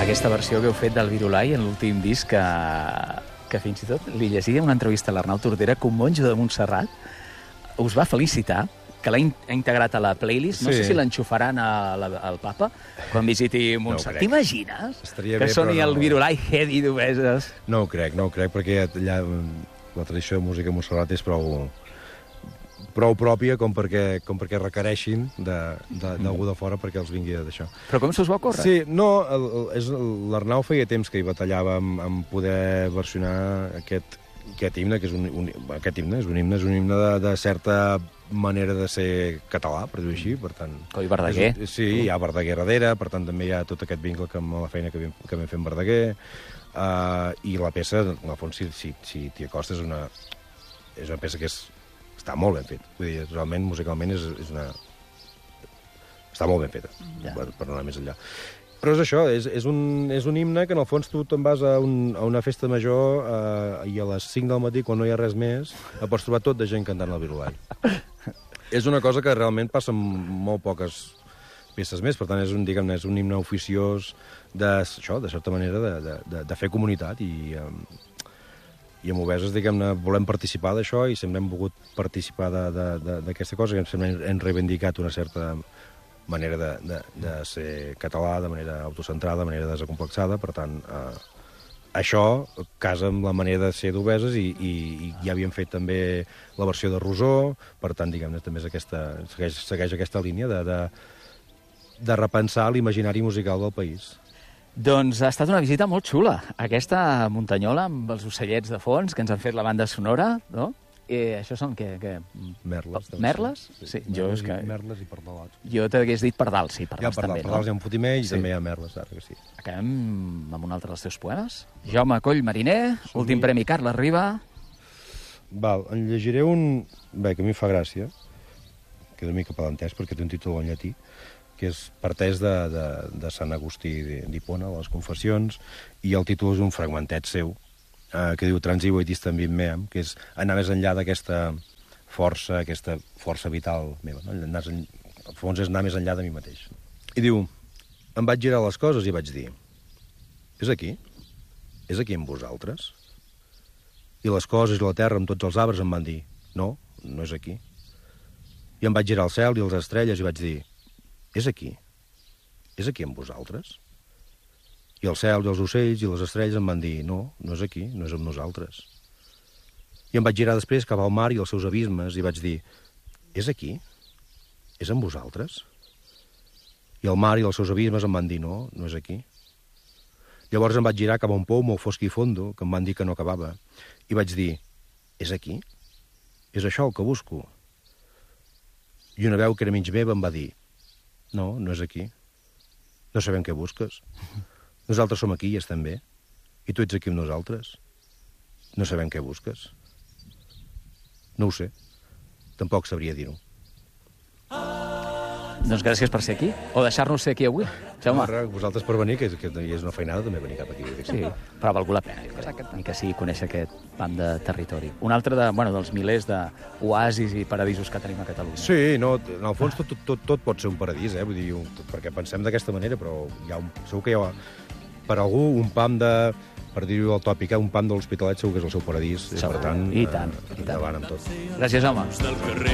Aquesta versió que heu fet del Virolai en l'últim disc que fins i tot li llegia una entrevista a l'Arnau Tordera que un monjo de Montserrat us va felicitar, que l'ha integrat a la playlist. No sé si l'enxufaran al Papa quan visiti Montserrat. T'imagines que soni el Virolai heavy d'Obeses? No ho crec, perquè allà la tradició de música a Montserrat és prou pròpia com perquè requereixin d'algú de fora perquè els vingui d'això. Però com se us va ocórrer? Sí, no, l'Arnau feia temps que hi batallava amb poder versionar aquest himne, que és un himne de certa manera de ser català, per dir-ho així, per tant... Coi Verdaguer. Sí, hi ha Verdaguer darrere, per tant també hi ha tot aquest vincle amb la feina que vam fer amb Verdaguer, i la peça, en el fons, si t'hi acostes, és una peça que està molt ben fet. Vull dir, realment, musicalment, està molt ben feta, per anar més enllà. Però és això, és un himne que, en el fons, tu te'n vas a una festa major i a les 5 del matí, quan no hi ha res més, pots trobar tot de gent cantant el Virolai. És una cosa que realment passa amb molt poques peces més, per tant, és un himne oficiós de certa manera, de fer comunitat, i amb Obeses, diguem-ne, volem participar d'això i sempre hem volgut participar d'aquesta cosa, que sempre hem reivindicat una certa manera de ser català, de manera autocentrada, de manera desacomplexada. Per tant, això casa amb la manera de ser d'Obeses, i ja havíem fet també la versió de Rosó. Per tant, diguem-ne, també segueix aquesta línia de repensar l'imaginari musical del país. Doncs ha estat una visita molt xula, aquesta Muntanyola, amb els ocellets de fons, que ens han fet la banda sonora, no? I això són què? Merles. Merles? Sí, Merles i pardalots. Jo t'hagués dit pardals, sí, pardals també, no? Pardals hi ha un fotimer i també hi ha merles, ara que sí. Acabem amb un altre dels teus poemes. Jaume Coll Mariner, últim premi Carles Riba. Val, en llegiré un... Bé, que a mi fa gràcia, que és una mica palantès, perquè té un títol en llatí, que és partès de Sant Agustí d'Hipona, les Confessions, i el títol és un fragmentet seu, que diu Transivo et distinguim meam, que és anar més enllà d'aquesta força vital meva. No? Al fons és anar més enllà de mi mateix. I diu, em vaig girar les coses i vaig dir, és aquí? És aquí amb vosaltres? I les coses i la terra amb tots els arbres em van dir, no, no és aquí. I em vaig girar al cel i les estrelles i vaig dir, és aquí? És aquí amb vosaltres? I el cel i els ocells i les estrelles em van dir, no, no és aquí, no és amb nosaltres. I em vaig girar després cap al mar i els seus abismes i vaig dir, és aquí? És amb vosaltres? I el mar i els seus abismes em van dir, no, no és aquí. Llavors em vaig girar cap a un pou molt fosc i fondo, que em van dir que no acabava, i vaig dir, és aquí? És això el que busco? I una veu que era mig meva em va dir, no, no és aquí. No sabem què busques. Nosaltres som aquí i estem bé. I tu ets aquí amb nosaltres. No sabem què busques. No ho sé. Tampoc sabria dir-ho. Doncs gràcies per ser aquí, o deixar-nos ser aquí avui. Jaume. Vosaltres per venir, que és una feinada també venir cap aquí. Sí, però ha valgut la pena, jo crec, ni que sigui conèixer aquest pam de territori. Un altre dels milers d'oasis i paradisos que tenim a Catalunya. Sí, no, en el fons tot pot ser un paradís, vull dir, perquè pensem d'aquesta manera, però segur que hi ha, per algú, un pam de, per dir-ho al tòpic, un pam de l'Hospitalet segur que és el seu paradís, i per tant, i tant. endavant amb tot. Gràcies, home.